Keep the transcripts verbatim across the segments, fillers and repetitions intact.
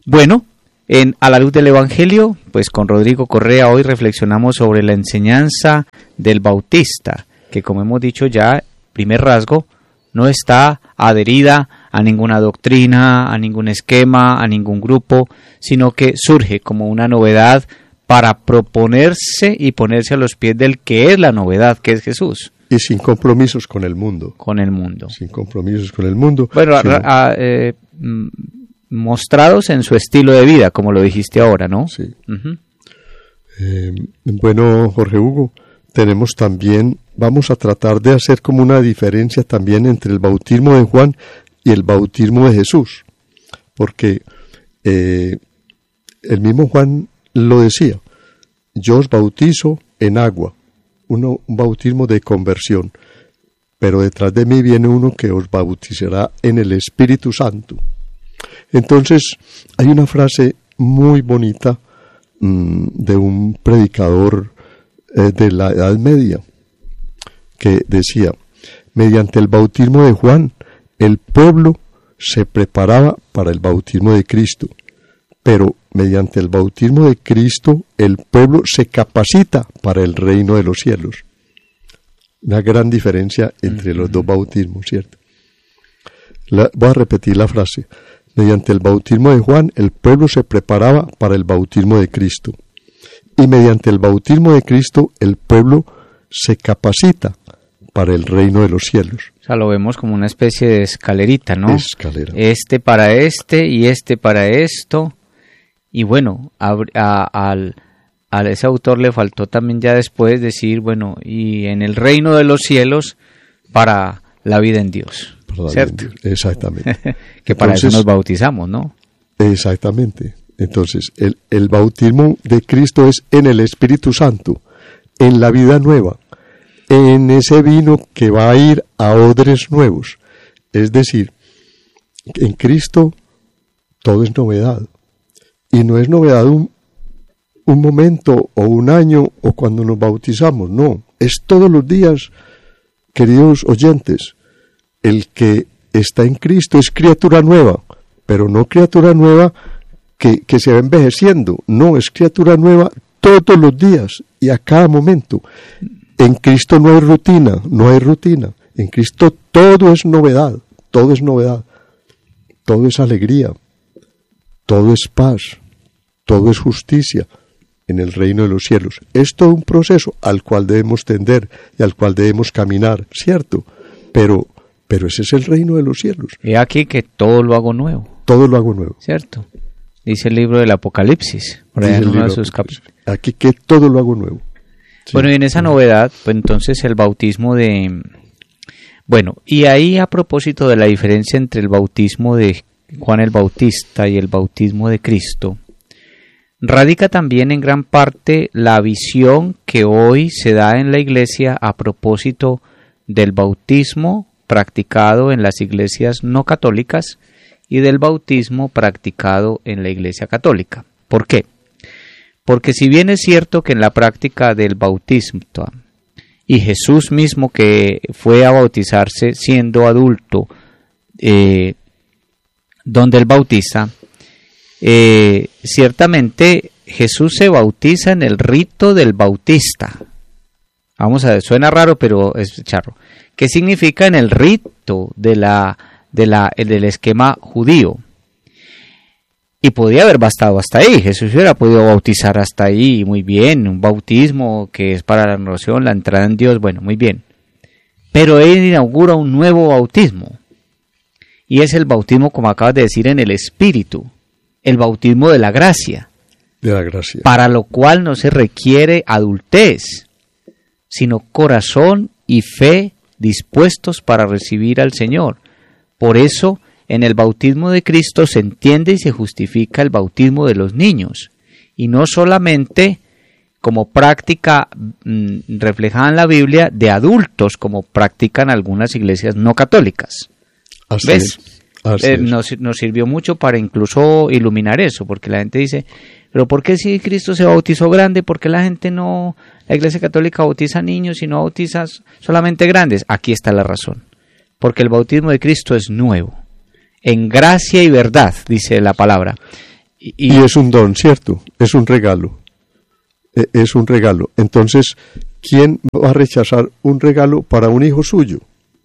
Bueno, en A la Luz del Evangelio, pues con Rodrigo Correa hoy reflexionamos sobre la enseñanza del Bautista, que como hemos dicho ya, primer rasgo, no está adherida a ninguna doctrina, a ningún esquema, a ningún grupo, sino que surge como una novedad para proponerse y ponerse a los pies del que es la novedad, que es Jesús. Y sin compromisos con el mundo. Con el mundo. Sin compromisos con el mundo. Bueno, sino... a, a, eh, mostrados en su estilo de vida, como lo dijiste ahora, ¿no? Sí. Uh-huh. Eh, bueno, Jorge Hugo, tenemos también, vamos a tratar de hacer como una diferencia también entre el bautismo de Juan y el bautismo de Jesús, porque eh, el mismo Juan lo decía: yo os bautizo en agua, uno, un bautismo de conversión, pero detrás de mí viene uno que os bautizará en el Espíritu Santo. Entonces, hay una frase muy bonita mmm, de un predicador eh, de la Edad Media que decía: mediante el bautismo de Juan, el pueblo se preparaba para el bautismo de Cristo, pero mediante el bautismo de Cristo, el pueblo se capacita para el reino de los cielos. Una gran diferencia entre los dos bautismos, ¿cierto? La, voy a repetir la frase. Mediante el bautismo de Juan, el pueblo se preparaba para el bautismo de Cristo. Y mediante el bautismo de Cristo, el pueblo se capacita para el reino de los cielos. O sea, lo vemos como una especie de escalerita, ¿no? Escalera. Este para este y este para esto. Y bueno, a, a, al, a ese autor le faltó también ya después decir, bueno, y en el reino de los cielos para la vida en Dios. ¿Cierto? Exactamente. Que para Entonces, eso nos bautizamos, ¿no? Exactamente. Entonces, el, el bautismo de Cristo es en el Espíritu Santo, en la vida nueva, en ese vino que va a ir a odres nuevos. Es decir, en Cristo todo es novedad. Y no es novedad un, un momento o un año o cuando nos bautizamos, no. Es todos los días, queridos oyentes. El que está en Cristo es criatura nueva, pero no criatura nueva que, que se va envejeciendo, no, es criatura nueva todos los días y a cada momento. En Cristo no hay rutina, no hay rutina. En Cristo todo es novedad, todo es novedad, todo es alegría, todo es paz, todo es justicia en el reino de los cielos. Es todo un proceso al cual debemos tender y al cual debemos caminar, ¿cierto? Pero... Pero ese es el reino de los cielos. Y aquí que todo lo hago nuevo. Todo lo hago nuevo. ¿Cierto? Dice el libro del Apocalipsis. Por ahí en uno de sus capítulos. Aquí que todo lo hago nuevo. Sí. Bueno, y en esa novedad, pues entonces el bautismo de... Bueno, y ahí a propósito de la diferencia entre el bautismo de Juan el Bautista y el bautismo de Cristo, radica también en gran parte la visión que hoy se da en la Iglesia a propósito del bautismo practicado en las iglesias no católicas y del bautismo practicado en la Iglesia católica. ¿Por qué? Porque si bien es cierto que en la práctica del bautismo, y Jesús mismo que fue a bautizarse siendo adulto, eh, donde él bautiza, eh, ciertamente Jesús se bautiza en el rito del bautista. Vamos a ver, suena raro, pero es charro. ¿Qué significa en el rito de la, de la, del esquema judío? Y podía haber bastado hasta ahí. Jesús hubiera podido bautizar hasta ahí, muy bien. Un bautismo que es para la renovación, la entrada en Dios, bueno, muy bien. Pero él inaugura un nuevo bautismo. Y es el bautismo, como acabas de decir, en el Espíritu. El bautismo de la gracia. De la gracia. Para lo cual no se requiere adultez, sino corazón y fe dispuestos para recibir al Señor. Por eso, en el bautismo de Cristo se entiende y se justifica el bautismo de los niños, y no solamente como práctica mmm, reflejada en la Biblia de adultos, como practican algunas iglesias no católicas. Así ¿Ves? Es. Así Eh, es. nos, nos sirvió mucho para incluso iluminar eso, porque la gente dice, pero ¿por qué si Cristo se bautizó grande? ¿Por qué la gente no, la Iglesia Católica bautiza niños y no bautiza solamente grandes? Aquí está la razón, porque el bautismo de Cristo es nuevo, en gracia y verdad, dice la palabra, Y, y es un don, ¿cierto? Es un regalo. Es un regalo. Entonces, ¿quién va a rechazar un regalo para un hijo suyo?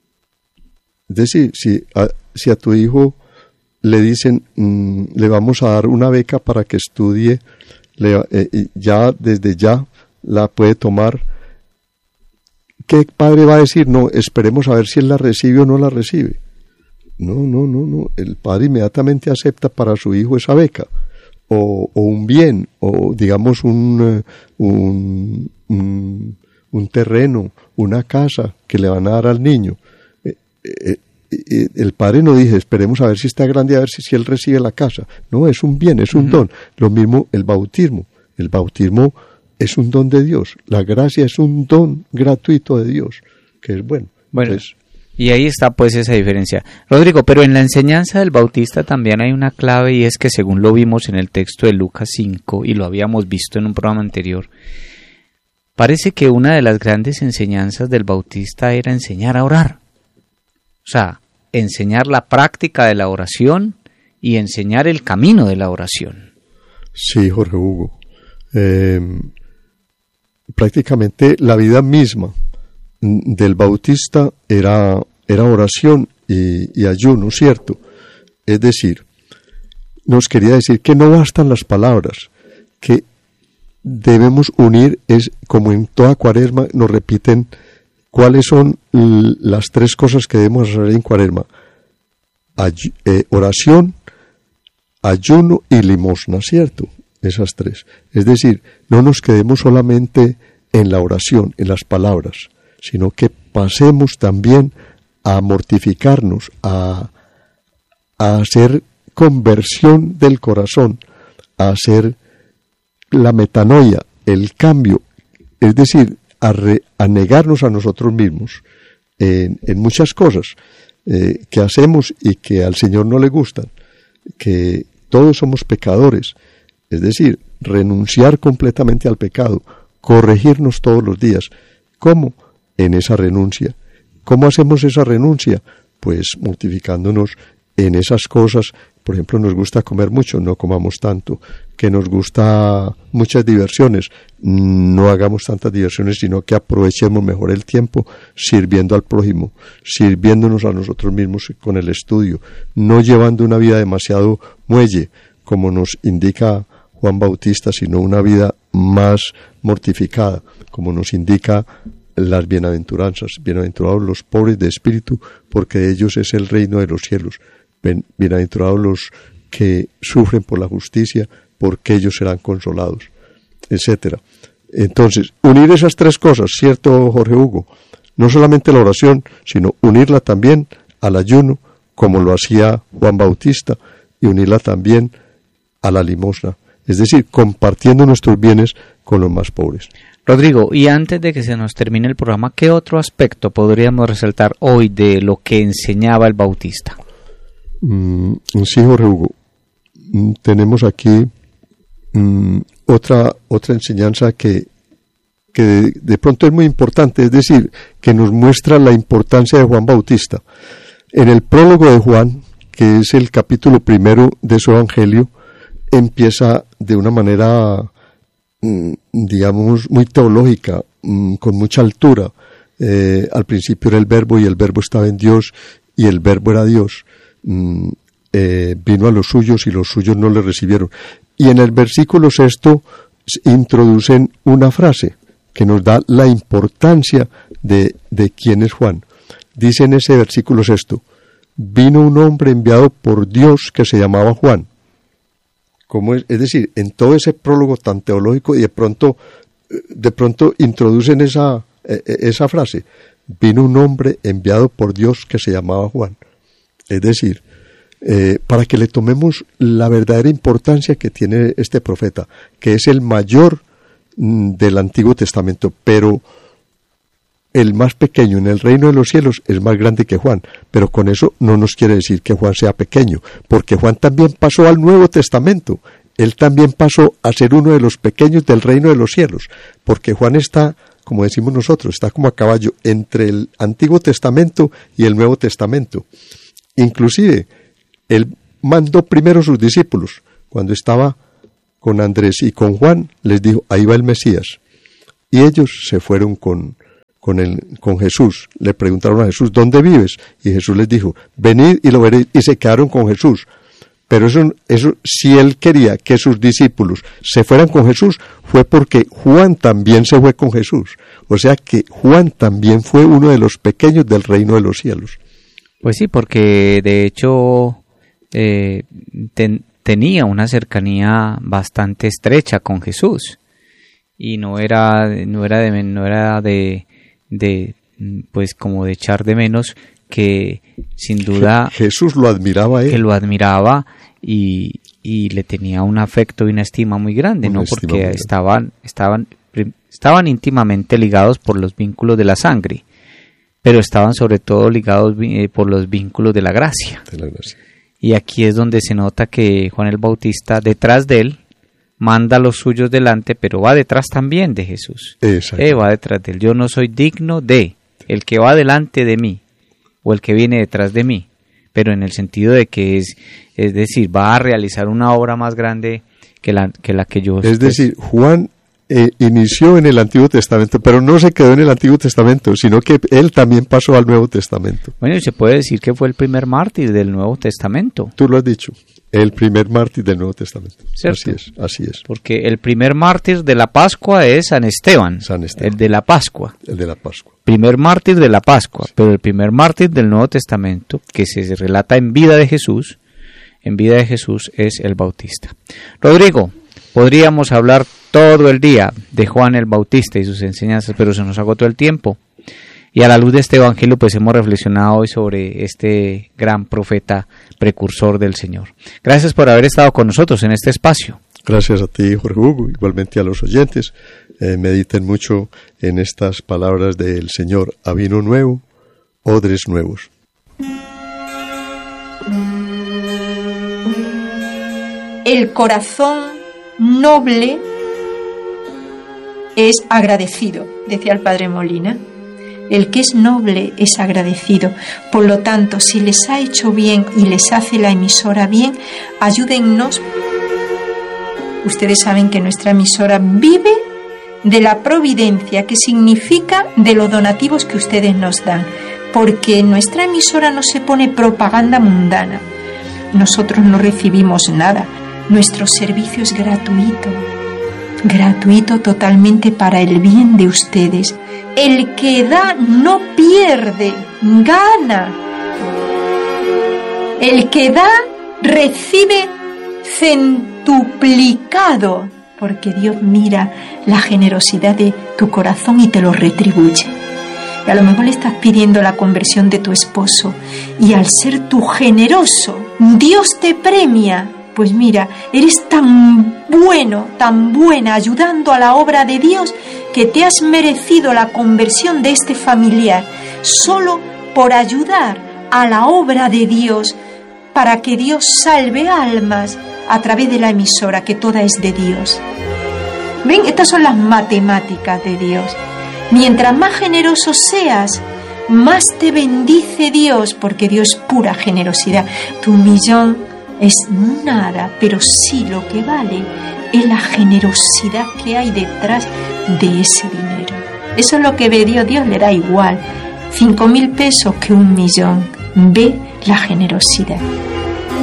Es decir, si a, si a tu hijo le dicen, mmm, le vamos a dar una beca para que estudie, le, eh, ya desde ya la puede tomar, ¿qué padre va a decir? No, esperemos a ver si él la recibe o no la recibe. No, no, no, no. El padre inmediatamente acepta para su hijo esa beca. O, o un bien, o digamos un, un, un, un terreno, una casa que le van a dar al niño. Eh, eh, eh, el padre no dice, esperemos a ver si está grande, a ver si, si él recibe la casa. No, es un bien, es un uh-huh. don. Lo mismo el bautismo. El bautismo es un don de Dios. La gracia es un don gratuito de Dios, que es bueno. Bueno. Entonces, y ahí está pues esa diferencia. Rodrigo, pero en la enseñanza del Bautista también hay una clave, y es que según lo vimos en el texto de Lucas cinco y lo habíamos visto en un programa anterior, parece que una de las grandes enseñanzas del Bautista era enseñar a orar. O sea, enseñar la práctica de la oración y enseñar el camino de la oración. Sí, Jorge Hugo. Eh, prácticamente la vida misma del Bautista era, era oración y, y ayuno, ¿cierto? Es decir, nos quería decir que no bastan las palabras, que debemos unir, es como en toda Cuaresma nos repiten cuáles son l- las tres cosas que debemos hacer en Cuaresma: Ay- eh, oración, ayuno y limosna, ¿cierto? Esas tres. Es decir, no nos quedemos solamente en la oración, en las palabras, sino que pasemos también a mortificarnos, a, a hacer conversión del corazón, a hacer la metanoia, el cambio, es decir, a, re, a negarnos a nosotros mismos en, en muchas cosas eh, que hacemos y que al Señor no le gustan, que todos somos pecadores, es decir, renunciar completamente al pecado, corregirnos todos los días. ¿Cómo? En esa renuncia. ¿Cómo hacemos esa renuncia? Pues mortificándonos en esas cosas. Por ejemplo, nos gusta comer mucho, no comamos tanto. Que nos gusta muchas diversiones, no hagamos tantas diversiones, sino que aprovechemos mejor el tiempo sirviendo al prójimo, sirviéndonos a nosotros mismos con el estudio, no llevando una vida demasiado muelle, como nos indica Juan Bautista, sino una vida más mortificada, como nos indica las bienaventuranzas. Bienaventurados los pobres de espíritu, porque de ellos es el reino de los cielos. Bienaventurados los que sufren por la justicia, porque ellos serán consolados, etcétera. Entonces, unir esas tres cosas, ¿cierto, Jorge Hugo? No solamente la oración, sino unirla también al ayuno, como lo hacía Juan Bautista, y unirla también a la limosna, es decir, compartiendo nuestros bienes con los más pobres. Rodrigo, y antes de que se nos termine el programa, ¿qué otro aspecto podríamos resaltar hoy de lo que enseñaba el Bautista? Mm, sí, Jorge Hugo, mm, tenemos aquí mm, otra, otra enseñanza que, que de, de pronto es muy importante, es decir, que nos muestra la importancia de Juan Bautista. En el prólogo de Juan, que es el capítulo primero de su evangelio, empieza de una manera, digamos, muy teológica, con mucha altura. Eh, al principio era el Verbo, y el Verbo estaba en Dios, y el Verbo era Dios. Eh, vino a los suyos, y los suyos no le recibieron. Y en el versículo sexto introducen una frase que nos da la importancia de, de quién es Juan. Dice en ese versículo sexto: vino un hombre enviado por Dios que se llamaba Juan. ¿Cómo es? Es decir, en todo ese prólogo tan teológico, y de pronto, de pronto introducen esa, esa frase: vino un hombre enviado por Dios que se llamaba Juan. Es decir, eh, para que le tomemos la verdadera importancia que tiene este profeta, que es el mayor mm, del Antiguo Testamento, pero el más pequeño en el reino de los cielos es más grande que Juan. Pero con eso no nos quiere decir que Juan sea pequeño, porque Juan también pasó al Nuevo Testamento. Él también pasó a ser uno de los pequeños del reino de los cielos, porque Juan está, como decimos nosotros, está como a caballo entre el Antiguo Testamento y el Nuevo Testamento. Inclusive, él mandó primero sus discípulos, cuando estaba con Andrés y con Juan, les dijo, ahí va el Mesías. Y ellos se fueron con, con, el, con Jesús. Le preguntaron a Jesús, ¿dónde vives? Y Jesús les dijo, venid y lo veréis. Y se quedaron con Jesús. Pero eso, eso, si él quería que sus discípulos se fueran con Jesús, fue porque Juan también se fue con Jesús. O sea que Juan también fue uno de los pequeños del reino de los cielos. Pues sí, porque de hecho eh, ten, tenía una cercanía bastante estrecha con Jesús. Y no era, no era de, no era de, de, pues como de echar de menos que sin duda Jesús lo admiraba a él. Que lo admiraba y, y le tenía un afecto y una estima muy grande, una ¿no? Porque estaban, estaban, estaban íntimamente ligados por los vínculos de la sangre, pero estaban sobre todo ligados eh, por los vínculos de la gracia. De la gracia. Y aquí es donde se nota que Juan el Bautista, detrás de él, manda a los suyos delante, pero va detrás también de Jesús. Eh, va detrás de él. Yo no soy digno de el que va delante de mí o el que viene detrás de mí, pero en el sentido de que es, es decir, va a realizar una obra más grande que la que, la que yo... Es pues, decir, Juan eh, inició en el Antiguo Testamento, pero no se quedó en el Antiguo Testamento, sino que él también pasó al Nuevo Testamento. Bueno, y se puede decir que fue el primer mártir del Nuevo Testamento. Tú lo has dicho. El primer mártir del Nuevo Testamento. ¿Cierto? Así es, así es. Porque el primer mártir de la Pascua es San Esteban, San Esteban. el de la Pascua. El de la Pascua. Primer mártir de la Pascua, sí. Pero el primer mártir del Nuevo Testamento, que se relata en vida de Jesús, en vida de Jesús es el Bautista. Rodrigo, podríamos hablar todo el día de Juan el Bautista y sus enseñanzas, pero se nos agotó el tiempo. Y a la luz de este evangelio, pues hemos reflexionado hoy sobre este gran profeta precursor del Señor. Gracias por haber estado con nosotros en este espacio. Gracias a ti, Jorge Hugo, igualmente a los oyentes. Eh, mediten mucho en estas palabras del Señor. A vino nuevo, odres nuevos. El corazón noble es agradecido, decía el padre Molina. El que es noble es agradecido. Por lo tanto, si les ha hecho bien y les hace la emisora bien, ayúdennos. Ustedes saben que nuestra emisora vive de la providencia, que significa de los donativos que ustedes nos dan, porque en nuestra emisora no se pone propaganda mundana. Nosotros no recibimos nada. Nuestro servicio es gratuito. Gratuito totalmente para el bien de ustedes. El que da no pierde, gana. El que da recibe centuplicado, porque Dios mira la generosidad de tu corazón y te lo retribuye. Y a lo mejor le estás pidiendo la conversión de tu esposo y al ser tú generoso, Dios te premia. Pues mira, eres tan bueno, tan buena ayudando a la obra de Dios que te has merecido la conversión de este familiar solo por ayudar a la obra de Dios para que Dios salve almas a través de la emisora, que toda es de Dios. ¿Ven? Estas son las matemáticas de Dios. Mientras más generoso seas, más te bendice Dios, porque Dios es pura generosidad. Tu millón es nada, pero sí lo que vale es la generosidad que hay detrás de ese dinero. Eso es lo que ve Dios. Dios le da igual cinco mil pesos que un millón. Ve la generosidad.